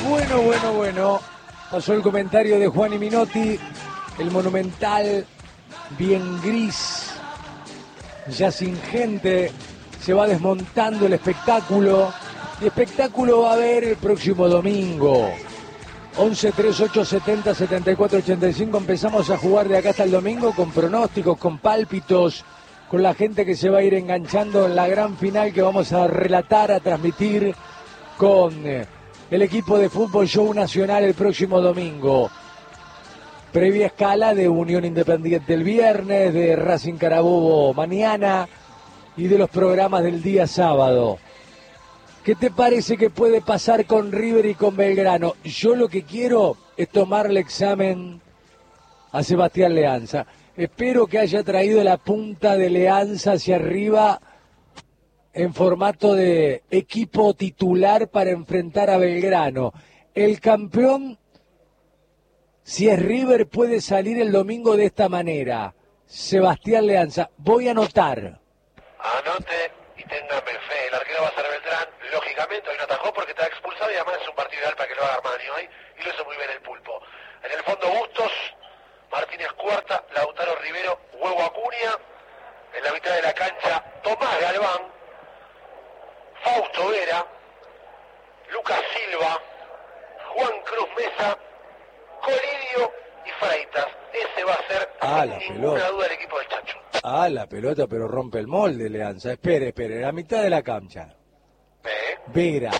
Bueno. Pasó el comentario de Juan y Minotti. El Monumental, bien gris, ya sin gente. Se va desmontando el espectáculo. Y espectáculo va a haber el próximo domingo. 11 38 70 74 85. Empezamos a jugar de acá hasta el domingo con pronósticos, con pálpitos, con la gente que se va a ir enganchando en la gran final que vamos a relatar, a transmitir con el equipo de Fútbol Show Nacional el próximo domingo. Previa escala de Unión Independiente el viernes, de Racing Carabobo mañana y de los programas del día sábado. ¿Qué te parece que puede pasar con River y con Belgrano? Yo lo que quiero es tomarle examen a Sebastián Leanza. Espero que haya traído la punta de Leanza hacia arriba en formato de equipo titular para enfrentar a Belgrano. El campeón, si es River, puede salir el domingo de esta manera. Sebastián Leanza, voy a anotar. Anote y téngame fe. El arquero va a ser Beltrán. Lógicamente hoy no atajó porque está expulsado y además es un partido ideal para que lo haga Armani hoy. Y lo hizo muy bien el Pulpo. En el fondo Bustos, Martínez Cuarta, Lautaro Rivero, Huevo Acuña. En la mitad de la cancha, Tomás Galván, Fausto Vera, Lucas Silva, Juan Cruz Mesa, Colidio y Freitas. Ese va a ser sin ninguna duda el equipo del Chacho. La pelota, pero rompe el molde, Leanza. Espere, la mitad de la cancha. Vera,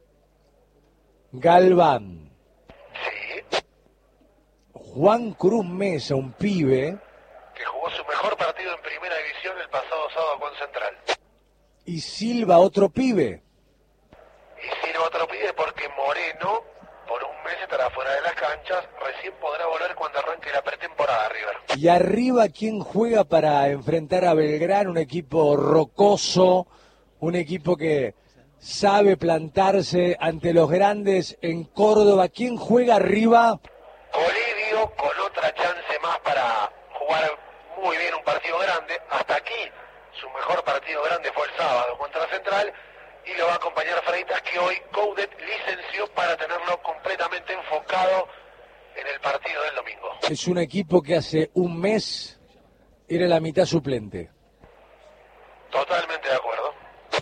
Galván, sí, Juan Cruz Mesa, un pibe que jugó su mejor partido en primera división el pasado sábado con Central. Y Silva, otro pibe. Y Silva, otro pibe, porque Moreno por un mes estará fuera de las canchas. Recién podrá volver cuando arranque la pretemporada, River. Y arriba, ¿quién juega para enfrentar a Belgrano? Un equipo rocoso, un equipo que sabe plantarse ante los grandes en Córdoba. ¿Quién juega arriba? Colidio, con otra chance más para jugar muy bien un partido grande. Hasta aquí, su mejor partido grande fue el sábado contra Central. Y lo va a acompañar Freitas, que hoy Coudet licenció para tenerlo completamente enfocado en el partido del domingo. Es un equipo que hace un mes era la mitad suplente. Totalmente de acuerdo.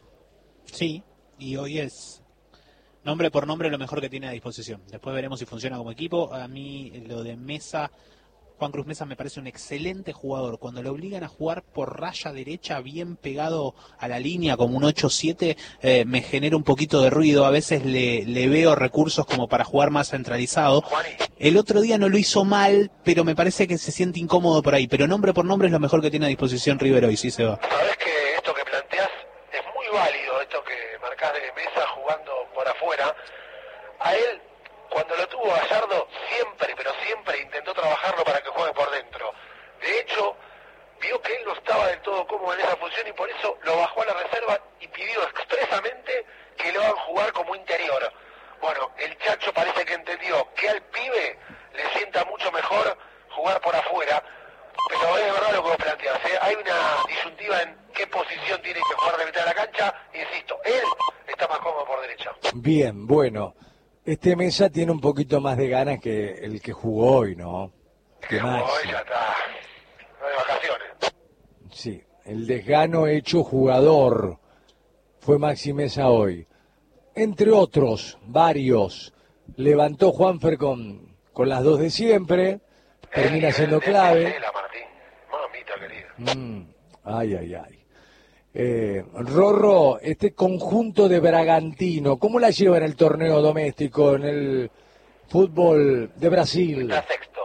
Sí, y hoy es nombre por nombre lo mejor que tiene a disposición. Después veremos si funciona como equipo. A mí lo de Mesa, Juan Cruz Mesa me parece un excelente jugador. Cuando lo obligan a jugar por raya derecha, bien pegado a la línea, como un 8-7, me genera un poquito de ruido. A veces le veo recursos como para jugar más centralizado. El otro día no lo hizo mal, pero me parece que se siente incómodo por ahí. Pero nombre por nombre es lo mejor que tiene a disposición River hoy, sí se va. Sabés que esto que planteás es muy válido, esto que marcás de Mesa jugando por afuera. A él, cuando lo tuvo Gallardo, siempre, pero siempre intentó trabajarlo para que juegue por dentro. De hecho, vio que él no estaba del todo cómodo en esa función y por eso lo bajó a la reserva y pidió expresamente que lo hagan jugar como interior. Bueno, el Chacho parece que entendió que al pibe le sienta mucho mejor jugar por afuera, pero es verdad lo que vos planteás, ¿eh? Hay una disyuntiva en qué posición tiene que jugar de mitad de la cancha. Insisto, él está más cómodo por derecha. Bien, bueno. Este Mesa tiene un poquito más de ganas que el que jugó hoy, ¿no? Que jugó hoy ya está de vacaciones. Sí, el desgano hecho jugador fue Maxi Mesa hoy. Entre otros, varios. Levantó Juanfer con las dos de siempre. Termina siendo clave. Mamita querida. Ay. Rorro, este conjunto de Bragantino, ¿cómo la lleva en el torneo doméstico, en el fútbol de Brasil? Está sexto.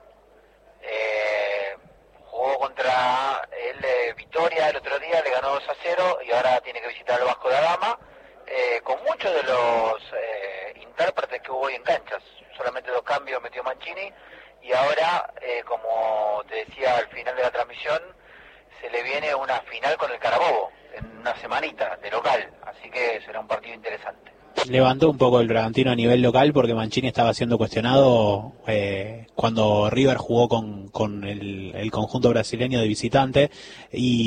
Jugó contra el Vitória el otro día, le ganó 2-0 y ahora tiene que visitar el Vasco da Gama, con muchos de los intérpretes que hubo hoy en canchas. Solamente 2 cambios metió Mancini y ahora, como te decía al final de la transmisión, se le viene una final con el Carabobo en una semanita de local, así que será un partido interesante. Levantó un poco el Bragantino a nivel local porque Mancini estaba siendo cuestionado cuando River jugó con el conjunto brasileño de visitante,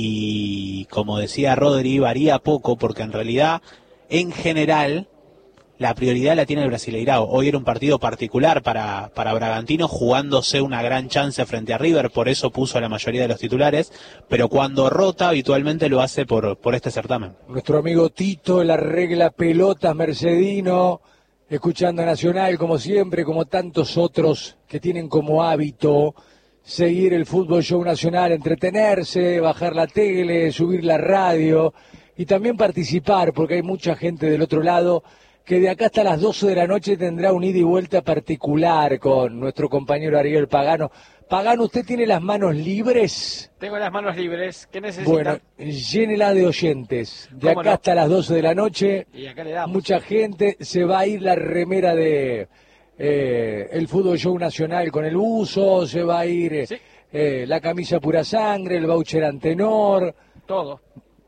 y como decía Rodri, varía poco porque en realidad, en general, la prioridad la tiene el Brasileirao. Hoy era un partido particular para Bragantino, jugándose una gran chance frente a River, por eso puso a la mayoría de los titulares, pero cuando rota habitualmente lo hace por este certamen. Nuestro amigo Tito, la regla pelotas mercedino, escuchando a Nacional como siempre, como tantos otros que tienen como hábito seguir el Fútbol Show Nacional, entretenerse, bajar la tele, subir la radio y también participar, porque hay mucha gente del otro lado que de acá hasta las 12 de la noche tendrá un ida y vuelta particular con nuestro compañero Ariel Pagano. Pagano, ¿usted tiene las manos libres? Tengo las manos libres. ¿Qué necesita? Bueno, llénela de oyentes. De acá hasta las 12 de la noche, y acá le damos. Mucha gente, se va a ir la remera de el Fútbol Show Nacional con el uso, se va a ir sí. La camisa pura sangre, el voucher Antenor. Todo.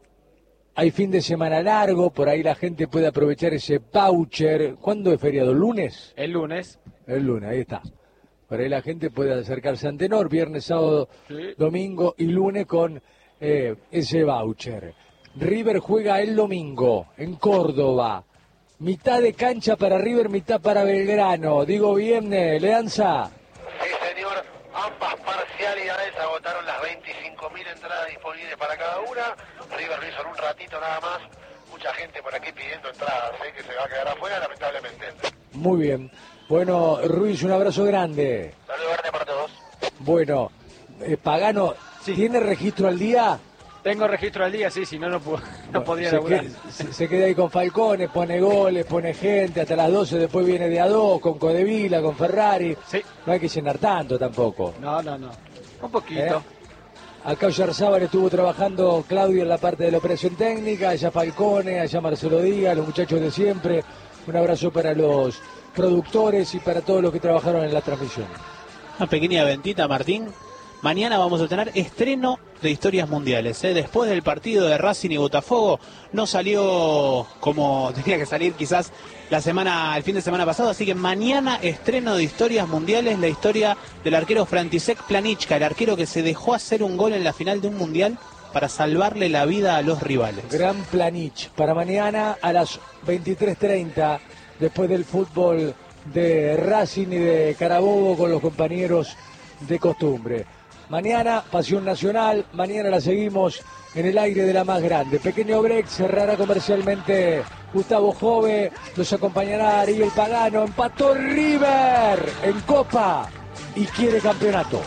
Hay fin de semana largo, por ahí la gente puede aprovechar ese voucher. ¿Cuándo es feriado? ¿El lunes? El lunes. El lunes, ahí está. Por ahí la gente puede acercarse a Antenor, viernes, sábado, sí, domingo y lunes con ese voucher. River juega el domingo en Córdoba. Mitad de cancha para River, mitad para Belgrano. Digo bien, Leanza. Sí, señor. Ambas parcialidades agotaron las 25.000 entradas disponibles para cada una. River lo hizo en un ratito nada más. Mucha gente por aquí pidiendo entradas, que se va a quedar afuera, lamentablemente. Muy bien. Bueno, Ruiz, un abrazo grande. Saludos grande para todos. Bueno, Pagano, sí, ¿tiene registro al día? Tengo registro al día, sí, si no, no podía laburar. Se queda ahí con Falcone, pone goles, pone gente, hasta las 12 después viene de a dos, con Codevila, con Ferrari. Sí. No hay que llenar tanto tampoco. No. Un poquito. Acá Oyarzábal estuvo trabajando Claudio en la parte de la operación técnica, allá Falcone, allá Marcelo Díaz, los muchachos de siempre. Un abrazo para los productores y para todos los que trabajaron en la transmisión. Una pequeña ventita, Martín. Mañana vamos a tener estreno de Historias Mundiales. Después del partido de Racing y Botafogo, no salió como tenía que salir quizás el fin de semana pasado, así que mañana estreno de Historias Mundiales, la historia del arquero František Planička, el arquero que se dejó hacer un gol en la final de un mundial para salvarle la vida a los rivales. Gran Planič, para mañana a las 23:30, después del fútbol de Racing y de Carabobo con los compañeros de costumbre. Mañana, Pasión Nacional, mañana la seguimos en el aire de la más grande. Pequeño break, cerrará comercialmente Gustavo Jove, los acompañará Ariel Pagano. Empató River en Copa y quiere campeonato.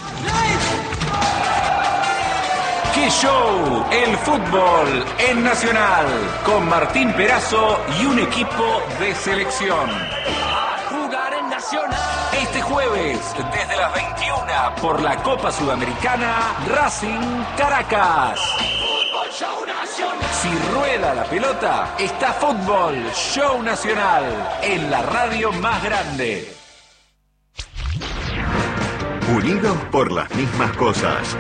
¡Qué show! El fútbol en Nacional, con Martín Perazo y un equipo de selección. Jugar en Nacional. Este jueves, desde las 21, por la Copa Sudamericana, Racing Caracas. Fútbol Show Nacional. Si rueda la pelota, está Fútbol Show Nacional, en la radio más grande. Unidos por las mismas cosas.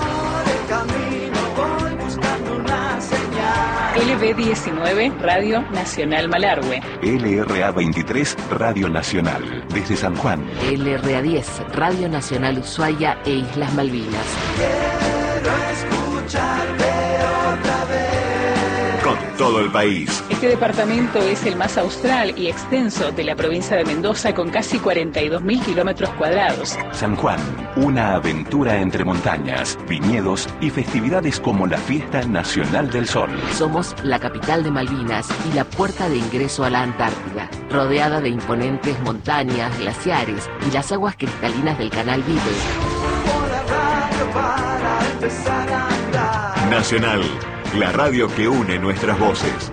LB19, Radio Nacional Malargüe. LRA23, Radio Nacional, desde San Juan. LRA10, Radio Nacional Ushuaia e Islas Malvinas. Quiero escucharte otra vez. Con todo el país. Este departamento es el más austral y extenso de la provincia de Mendoza, con casi 42.000 kilómetros cuadrados. San Juan, una aventura entre montañas, viñedos y festividades como la Fiesta Nacional del Sol. Somos la capital de Malvinas y la puerta de ingreso a la Antártida, rodeada de imponentes montañas, glaciares y las aguas cristalinas del Canal Vive. Nacional, la radio que une nuestras voces.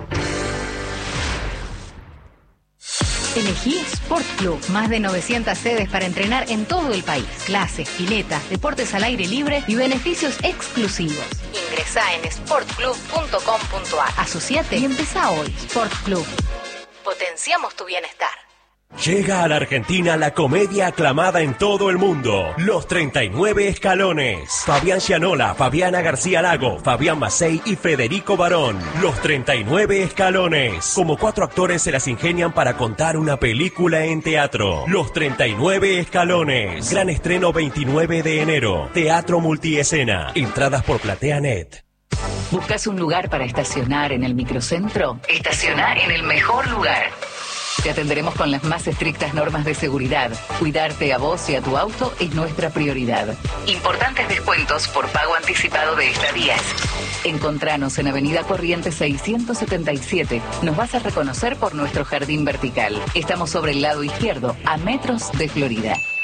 Elegí Sport Club. Más de 900 sedes para entrenar en todo el país. Clases, piletas, deportes al aire libre y beneficios exclusivos. Ingresá en sportclub.com.ar. Asociate y empezá hoy. Sport Club. Potenciamos tu bienestar. Llega a la Argentina la comedia aclamada en todo el mundo, Los 39 Escalones. Fabián Gianola, Fabiana García Lago, Fabián Macei y Federico Barón. Los 39 Escalones. Como 4 actores se las ingenian para contar una película en teatro. Los 39 Escalones. Gran estreno 29 de enero. Teatro multiescena. Entradas por PlateaNet. ¿Buscas un lugar para estacionar en el microcentro? Estacioná en el mejor lugar. Te atenderemos con las más estrictas normas de seguridad. Cuidarte a vos y a tu auto es nuestra prioridad. Importantes descuentos por pago anticipado de estadías. Encontranos en Avenida Corrientes 677. Nos vas a reconocer por nuestro jardín vertical. Estamos sobre el lado izquierdo, a metros de Florida.